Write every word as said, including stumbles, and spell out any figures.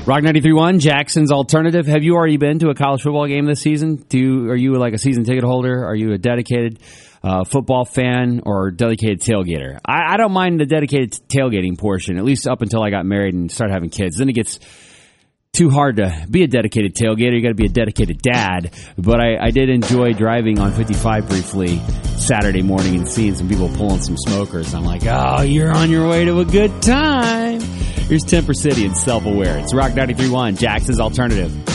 Rock ninety-three point one, Jackson's Alternative. Have you already been to a college football game this season? Do you, are you like a season ticket holder? Are you a dedicated uh, football fan or dedicated tailgater? I, I don't mind the dedicated tailgating portion, at least up until I got married and started having kids. Then it gets too hard to be a dedicated tailgater. You got to be a dedicated dad. But I, I did enjoy driving on fifty-five briefly Saturday morning and seeing some people pulling some smokers. I'm like, oh, you're on your way to a good time. Here's Temper City and Self-Aware. It's Rock ninety-three point one, Jackson's Alternative.